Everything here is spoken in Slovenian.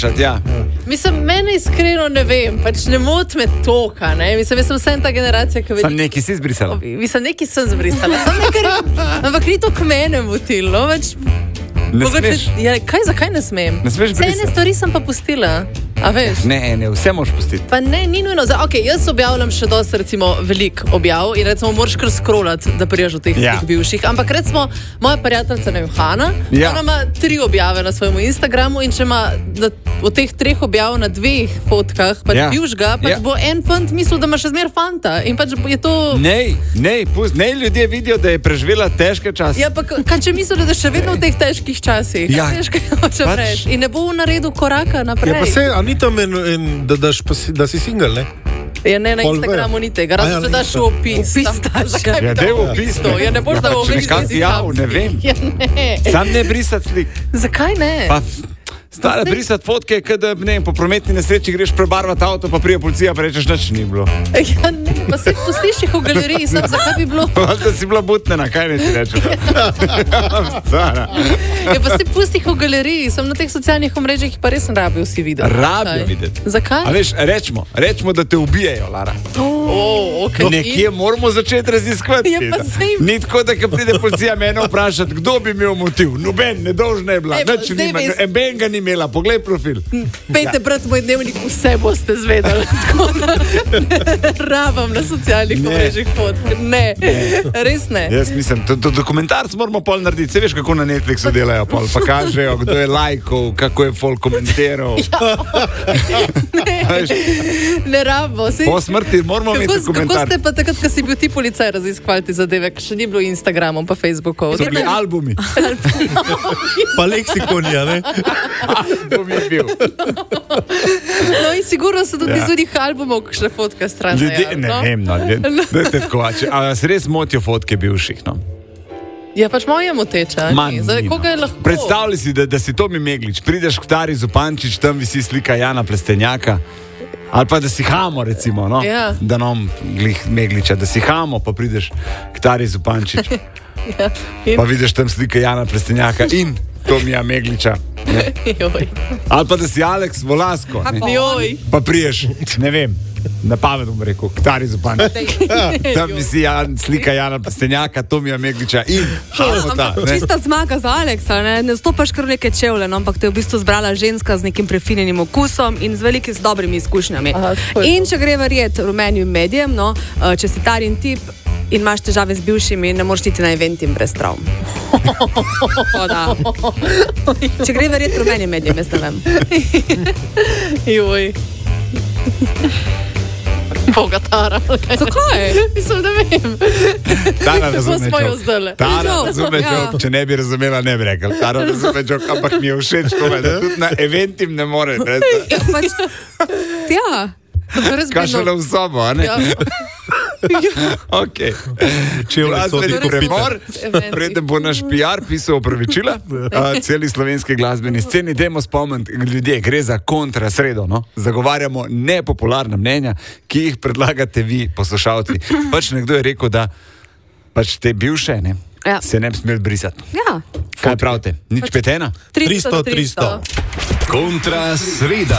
vprašati, ja. Mislim, mene iskreno ne vem, pač ne moti me toka, ne? Mislim, jaz sem vsem ta generacija, ki Sam neki si zbrisala. Mislim, neki sem zbrisala. Ampak ni to k mene motilo. Ne smeš. Ja, zakaj ne smem? Ne smeš brisati. Ene stvari sem pa pustila. A veš? Ne, vse moraš pustiti. Pa ne, ni nujno. Jaz objavljam še dosti, recimo, veliko objav in recimo moraš kar scrollati, da priješ od teh bivših. Ampak recimo, moja prijateljica Hana, ona ima 3 objave na svojem Instagramu in če ima od teh 3 objav na 2 fotkah, pač bivšega, pač bo en fant mislil, da ima še zmer fanta. In pač je to... Ne, ljudje vidijo, da je preživela težke čase. Ja, pa kaj če mislijo, da je še vedno v teh težkih časih? Ja. Težke hoče reči. In ne bo naredil koraka naprej. Ja, pa se, a ni tam da si single, ne? Ja, ne, na Instagramu ni tega. Razen, če daš v opis. Ja, dej v opis. Ja, ne boš da v opis. Ne vem. Ja, ne. Sam ne brisati slik. Zakaj ne? Stara brisati fotke, kada po prometni nesreči greš prebarvati avto, pa prije policija, pa rečeš, nič ni bilo. Ja, ne, pa se pustiš jih v galeriji, sam zakaj bi bilo? Da si bila butnena, kaj ne ti rečeš? Stara. Ja, pa se pusti jih v galeriji, sem na teh socialnih omrežjih, pa res ne rabijo vsi videti. Rabijo videti. Zakaj? A veš, rečemo, da te ubijajo, Lara. Okay. Nekje moramo začeti raziskovati. Ja, pa sej. Ni tako, da pride policija mene vprašati, kdo bi imel motiv. Noben, nedolžna je bila, nič nima, noben ga ni imela, poglej profil. Pejte brat moj dnevnik, vse boste zvedeli. Rabam na socialnih omrežjih fotke. Ne, res ne. Jaz mislim, dokumentarc moramo pol narediti. Se veš, kako na Netflixu delajo pol, pa kažejo, kdo je lajkov, kako je folk komentiral. Ne rabo. Po smrti moramo imeti dokumentarc. Kako ste pa takrat, ko si bil ti policaj raziskovali te zadeve, še ni bilo Instagramom pa Facebookov? So bili albumi. Pa leksikonija, ne? Album je bil. No in sigurno so tudi iz unih albumov kakšne fotke stran. Ljudje, ne vem, dajte tako, a vas res motijo fotke bivših, no? Ja, pač moja moteča. Koga je lahko? Predstavljaj si, da si Tomi Meglič, prideš k Tari Zupančič, tam visi slika Jana Plestenjaka, ali pa da si Hamo, recimo, no? Ja. Da nam glih Megliča, da si Hamo, pa prideš k Tari Zupančič. Ja. Pa vidiš tam slike Jana Plestenjaka in Tomija Megliča. Ali pa da si Aleks Volasko. Pa priješ, ne vem, na pamet bom rekel, k Tari Zupančič. Tam bi si slika Jana Plestenjaka, Tomija Megliča in Hamota. Čista zmaga za Aleksa, ne stopaš kar neke čevlje, no, ampak te je v bistvu zbrala ženska z nekim prefinjenim okusom in z dobrimi izkušnjami. In če gre verjeti rumenim medijem, no, če si Tarin tip in imaš težave z bivšimi, ne moreš iti na eventim brez travm. Če gre verjeti rumenim medijem, jaz ne vem. Joj. Boga Tara. Zakaj? Mislim, da vem. Tara razume jok. Tara razume jok. Če ne bi razumela, ne bi rekel. Tara razume jok, ampak mi je všeč, da tudi na eventim ne more. Ja. Kašala v sobo, a ne? Ja. Ok. Glasbeni premor, preden bo naš PR pisal opravičila celi slovenski glasbeni sceni. Dajmo spomniti, ljudje, gre za kontrasredo, no? Zagovarjamo nepopularna mnenja, ki jih predlagate vi, poslušalci. Pač nekdo je rekel, da pač te bivše, ne, se ne bi smeli brisati. Ja. Kaj pravite? Nič petena? 300. Kontrasreda.